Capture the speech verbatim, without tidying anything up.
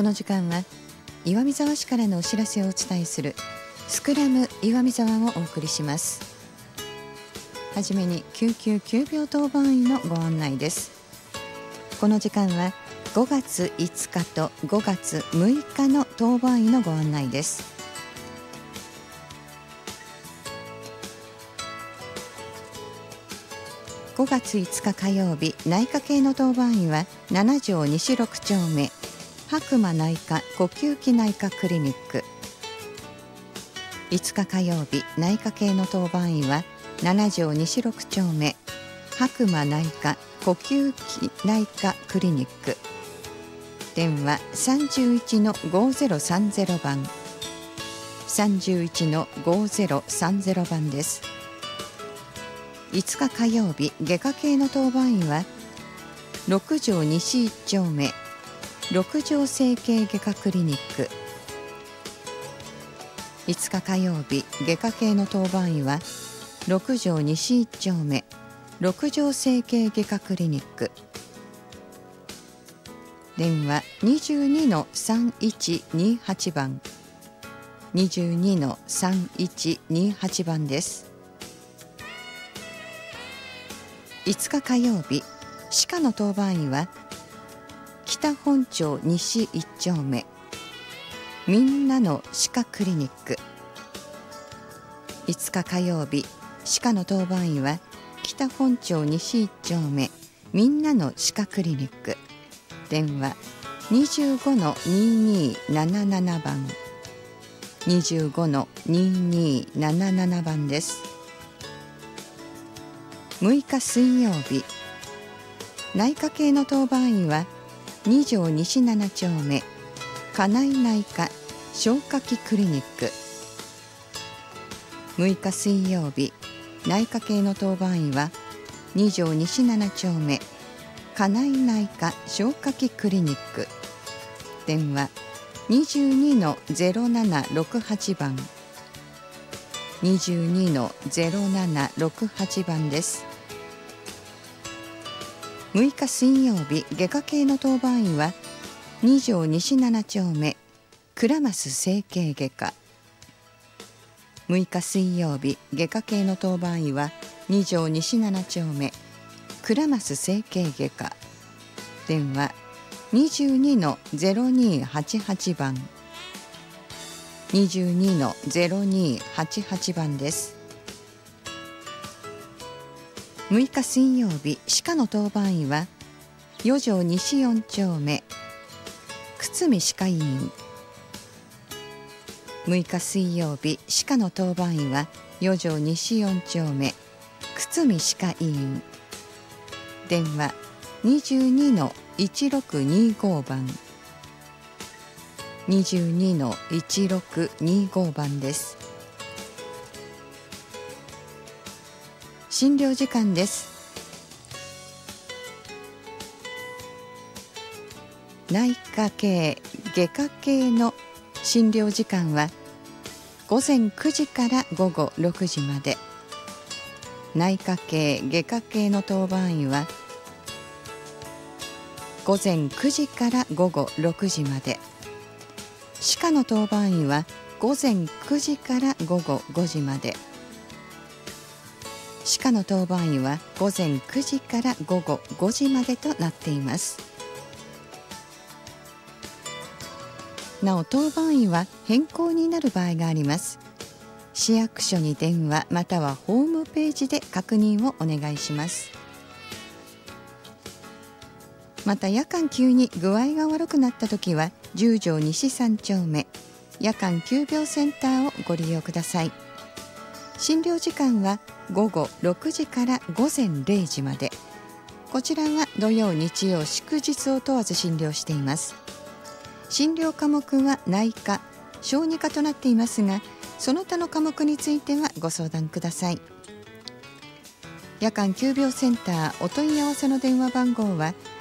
この時間は岩見沢市からのお知らせをお伝えするスクラム岩見沢をお送りします。はじめに救急急病当番員のご案内です。この時間はごがついつかとごがつむいかの当番員のご案内です。ごがついつか火曜日、内科系の当番員はなな条西ろく丁目白馬内科呼吸器内科クリニック。いつか火曜日、内科系の当番員はなな条西ろく丁目白馬内科呼吸器内科クリニック。電話 さんじゅういちのごぜろさんぜろ 番 さんじゅういちのごぜろさんぜろ 番です。いつか火曜日、外科系の当番員はろく条西いち丁目六条整形外科クリニック。いつか火曜日、外科系の当番員はろく条西いち丁目六条整形外科クリニック。電話 にじゅうにのさんいちにはち 番 にじゅうにのさんいちにはち 番です。いつか火曜日、歯科の当番員は北本町西いち丁目みんなの歯科クリニック。いつか火曜日、歯科の当番員は北本町西いち丁目みんなの歯科クリニック。電話 にじゅうごのにになななな 番 にじゅうごのにになななな 番です。むいか水曜日、内科系の当番員はに条西なな丁目家内内科消化器クリニック。むいか水曜日、内科系の当番員はに条西なな丁目家内内科消化器クリニック。電話 にじゅうにのぜろななろくはち 番 にじゅうにのぜろななろくはち 番です。むいか水曜日、外科系の当番員はに条西なな丁目倉増整形外科。むいか水曜日、外科系の当番員はに条西なな丁目倉増整形外科。電話 にじゅうにのぜろにはちはち 番 にじゅうにのぜろにはちはち 番です。むいか水曜日、歯科の当番員はよ条西よん丁目久住歯科医院。むいか水曜日、歯科の当番員はよ条西よん丁目久住歯科医院。電話 にじゅうにのいちろくにご 番 にじゅうにのいちろくにご 番です。診療時間です。内科系、外科系の診療時間はごぜんくじからごごろくじまで。内科系、外科系の当番員はごぜんくじからごごろくじまで。歯科の当番員はごぜんくじからごごごじまで。歯科の当番員はごぜんくじからごごごじまでとなっています。なお、当番員は変更になる場合があります。市役所に電話またはホームページで確認をお願いします。また、夜間急に具合が悪くなったときはじゅう条西さん丁目夜間急病センターをご利用ください。診療時間はごごろくじからごぜんれいじまで。こちらは土曜日曜祝日を問わず診療しています。診療科目は内科小児科となっていますが、その他の科目についてはご相談ください。夜間急病センターお問い合わせの電話番号は